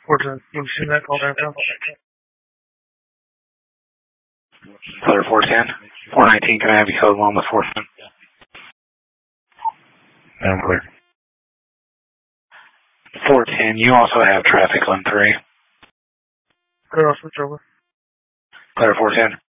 或者用现在高单单。 Clear 410. 419, can I have you code 1 with 410? I'm clear. 410, you also have traffic on 3. Clear, I'll switch over. Clear 410.